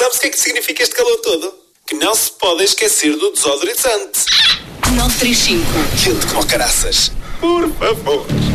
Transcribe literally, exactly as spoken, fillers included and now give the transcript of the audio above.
Sabes o que é que significa este calor todo? Que não se pode esquecer do desodorizante. nove três cinco. Quente como caraças. Por favor.